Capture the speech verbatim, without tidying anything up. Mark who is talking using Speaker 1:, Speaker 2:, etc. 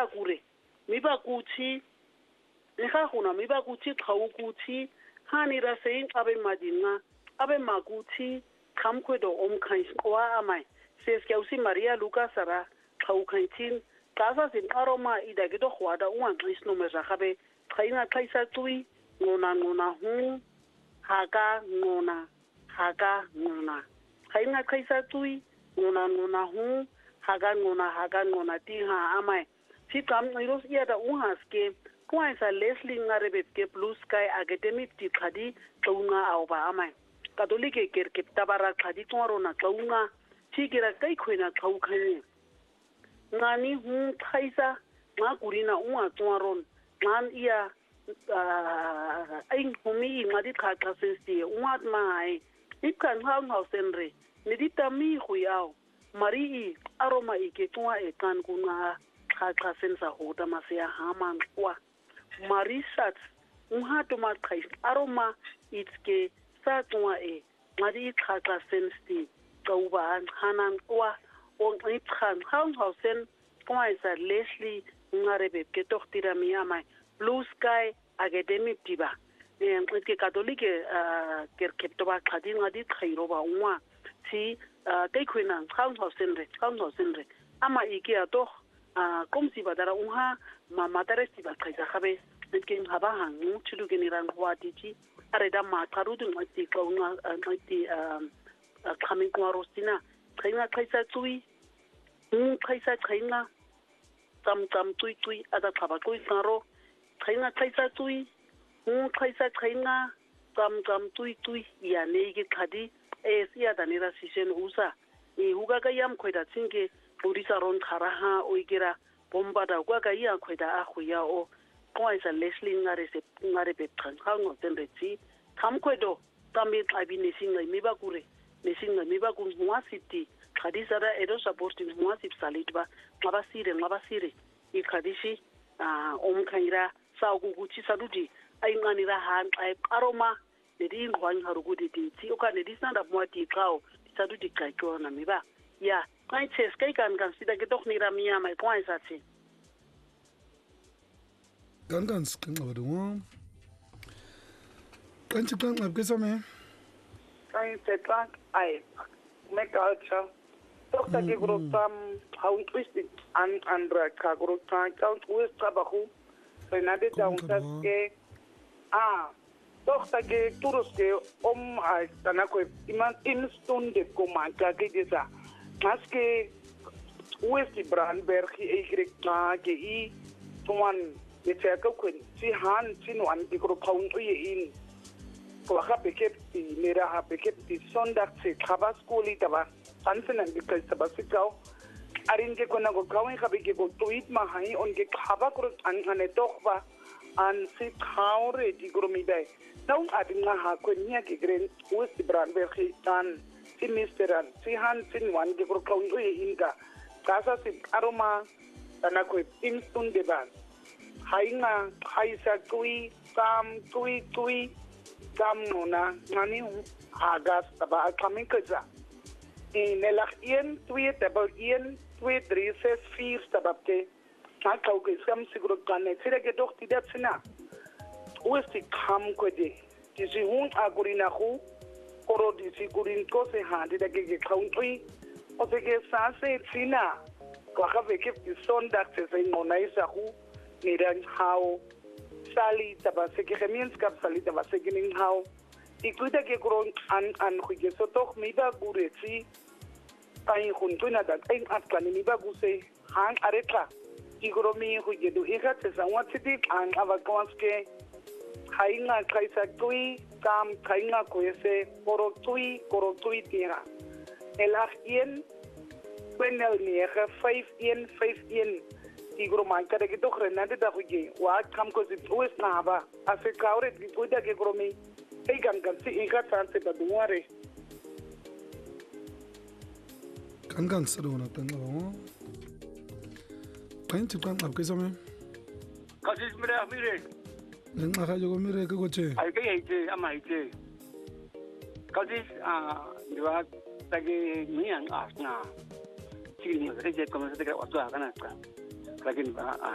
Speaker 1: miba kure miba kuthi eha hona miba kuthi xa ukuthi hani ra sein abe madinga abe makuthi khamkwedo omkhanqwa amai seske usi Maria Lucas ra xa ukhantin xa sinqaroma idakedo khwada unganxisno mezahabe xayina xayisa tui ngona ngona hu haka ngona haka ngona xayina xayisa tui ngona ngona hu haka ngona haka ngona ti ha amai siqam ngiros iyada ungaske kwaisa Leslie ngarebeke Blue Sky Academic tiqhadi xunga awba amai katolike kerke tabara xhadi tsorona xunga thikira kai khwena xawukhanye ngani hu xaisa ngagurina ungatswaron ngan iya ai humi ngadi xhaxa sesiye ungatmai ikhan hangausenre niditami khuyao mari aroma iketwa ekan kuna xhaxa senza hoda masya haman kwa marisat unhato maqhais aroma itske satwa e ngadi xhaxa sensti qawba hanan kwa on ipkhan hangausen kwaisa Leslie ngarebe ke tohtira miyama Blue Sky Academic tiba en ke katolike kerkepto ba khadi ngadi khairoba unwa si kai khwena hangausen re hangausen re ama ikia to komsi badara unha mama taresti ba khaisa khabe ke ngaba hangu thudu ke nirang hwati ti areda ma qarudu ngati qaunga ngati khamin kwarostina khaina khaisa tsui un khaisa khaina tam tam tui tui ada khaba tui saro khaina khaisa tui un khaisa khaina tam tam tui tui ya nei ke khadi e sia danira sisen usa e huga ka yam khoida tsinge purisa ron khara ha oigera bomba da kwa ka ya khoida a khuya o kwaisa Leslie ngare se ngare be phan khango tenretsi khamkwedo tambi qabi nesinga miba kure nesinga miba ku ngwasiti khadisa ra edo supporting ngwasip salitba ngabasire ngabasire ikhadishi omkhaira sa ukuthi saluti ayinqanira hanqa aroma ledi ngwani harukuti tinsi okane disanda mwati qao saluti qaqona miba ya kaitses kai kan kan sida ke doknira miya mai kwaisa tsi
Speaker 2: kan kan skinqa badwa kan ci kan abke same
Speaker 3: kan tetla ai mekalcha dokta ke grotam how twisted an andra ka grotam count with trabajo renade dauntaske ah dokta ke turuske om a tanako iman instunde komanta ke desa maske westi brandberg e greka ke i tuan It's a coquin, see Han, Sinuan, the group pound in Cohapekepti, Mira Hapekepti, Sondaxi, Tabascoli, Taba, Hansen and because Tabasico. I didn't get going to go and have a go to eat Mahai on get Habakut and Hanetokva and sit how ready Gromide. Now I didn't have Queniaki Green, West Brandberg and see Mister and see Han, Sinuan, the group pound in Casa Aroma, and I quit instant debate. Hainga haisa tui tam tui tui tam nona ngani agas taba kamikaza in elach ien tui taba ien tui drie ses vier tabapte na kauke skam siguro kanne sira ke doch tidat sina uesti kam kwede disi hun agurina khu koro disi gurin ko se hande da ke kauntui o se ke sa se sina ko ka ve ke sondak se se nona isa khu Niran how Sally Tabaseki Hemianskap Sally Tabaseking how Ikuda Gekron and and Hugesotok Miba Gureti Kain Huntuna that ain't Atlan Miba Guse Hang Areta Igoromi Hugedu Ihat and what city and Avakonske Hainga Kaisa Tui Tam Kainga Koese Koro Tui Koro Tui Tira Elach Ien Penel Niere five Ien five Ien Igro manca de que to renate da huye wa kam ko si ues na ba ase kaure ki kuida ke gromi e kan kan si inga chance ba duare
Speaker 2: kan kan sado na tan ba kan ci kan abke same
Speaker 4: kasis mira mire
Speaker 2: nen aka jogo mire ke goche
Speaker 4: ay ke ite ama ite kasis a diwa tagi mian asna ci ni re je como se te ka waswa kana ka lakin